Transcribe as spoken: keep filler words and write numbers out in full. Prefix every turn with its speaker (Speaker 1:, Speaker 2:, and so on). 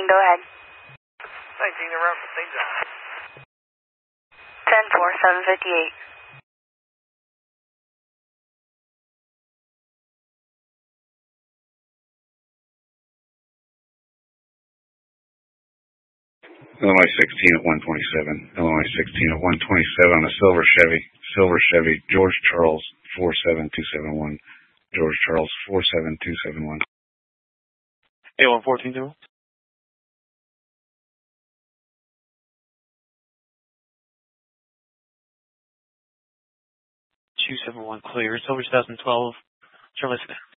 Speaker 1: nineteen, go ahead.
Speaker 2: nineteen, around for Saint John.
Speaker 1: ten four, seven fifty-eight.
Speaker 3: Illinois sixteen at one twenty-seven. Illinois sixteen at one twenty-seven on a silver Chevy. Silver Chevy, George Charles, four seven two seven one. George Charles, four seven two seven one.
Speaker 4: A one fourteen zero. two seven one clear. Silver two thousand twelve. Charlie